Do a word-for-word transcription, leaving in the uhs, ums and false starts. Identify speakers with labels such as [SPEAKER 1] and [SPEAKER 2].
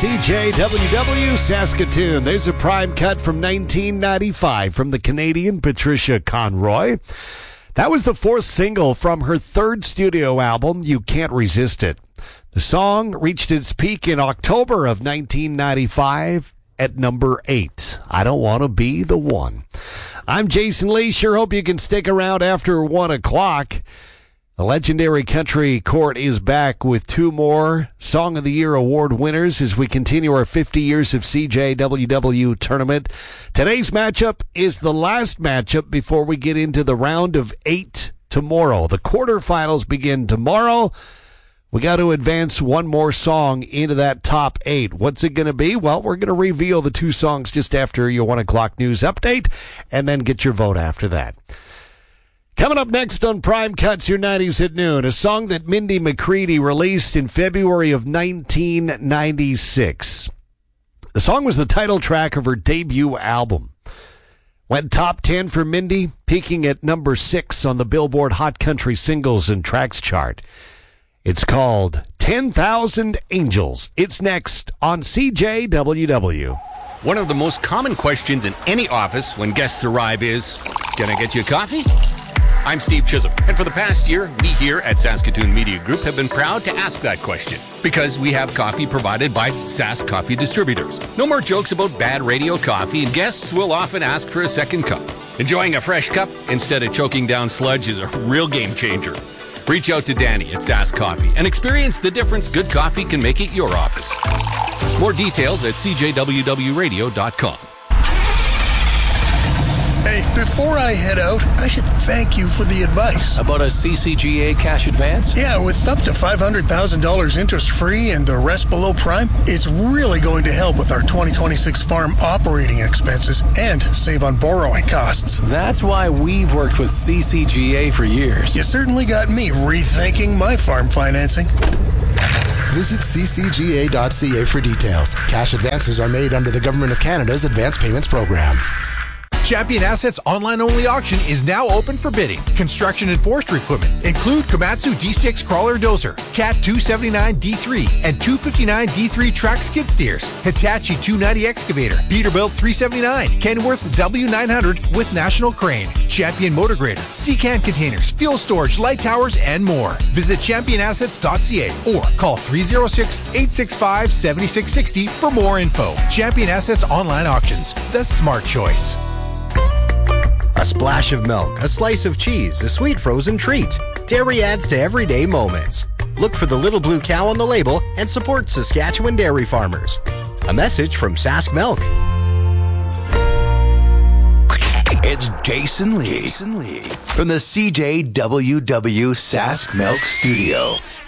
[SPEAKER 1] C J W W Saskatoon. There's a prime cut from nineteen ninety-five from the Canadian Patricia Conroy. That was the fourth single from her third studio album, You Can't Resist It. The song reached its peak in October of nineteen ninety-five at number eight. I Don't Want to Be the One. I'm Jason Lee. Sure hope you can stick around after one o'clock. The legendary Country Court is back with two more Song of the Year award winners as we continue our fifty years of C J W W tournament. Today's matchup is the last matchup before we get into the round of eight tomorrow. The quarterfinals begin tomorrow. We got to advance one more song into that top eight. What's it going to be? Well, we're going to reveal the two songs just after your one o'clock news update and then get your vote after that. Coming up next on Prime Cuts, your nineties at noon, a song that Mindy McCready released in February of nineteen ninety-six. The song was the title track of her debut album. Went top ten for Mindy, peaking at number six on the Billboard Hot Country Singles and Tracks chart. It's called ten thousand Angels. It's next on C J W W.
[SPEAKER 2] One of the most common questions in any office when guests arrive is, "Can I get you a coffee?" I'm Steve Chisholm, and for the past year, we here at Saskatoon Media Group have been proud to ask that question because we have coffee provided by Sask Coffee Distributors. No more jokes about bad radio coffee, and guests will often ask for a second cup. Enjoying a fresh cup instead of choking down sludge is a real game changer. Reach out to Danny at Sask Coffee and experience the difference good coffee can make at your office. More details at c j w w radio dot com.
[SPEAKER 3] Hey, before I head out, I should thank you for the advice.
[SPEAKER 4] About a C C G A cash advance?
[SPEAKER 3] Yeah, with up to five hundred thousand dollars interest-free and the rest below prime, it's really going to help with our twenty twenty-six farm operating expenses and save on borrowing costs.
[SPEAKER 4] That's why we've worked with C C G A for years.
[SPEAKER 3] You certainly got me rethinking my farm financing.
[SPEAKER 5] Visit c c g a dot c a for details. Cash advances are made under the Government of Canada's Advance Payments Program.
[SPEAKER 6] Champion Assets online-only auction is now open for bidding. Construction and forestry equipment include Komatsu D six Crawler Dozer, Cat two seventy-nine D three, and two fifty-nine D three track skid steers, Hitachi two ninety excavator, Peterbilt three seventy-nine, Kenworth W nine hundred with National Crane, Champion Motor Grader, Seacan containers, fuel storage, light towers, and more. Visit champion assets dot c a or call three oh six, eight six five, seven six six zero for more info. Champion Assets Online Auctions, the smart choice.
[SPEAKER 7] A splash of milk, a slice of cheese, a sweet frozen treat. Dairy adds to everyday moments. Look for the little blue cow on the label and support Saskatchewan dairy farmers. A message from Sask Milk.
[SPEAKER 4] It's Jason Lee. Jason Lee from the C J W W Sask Milk Studio.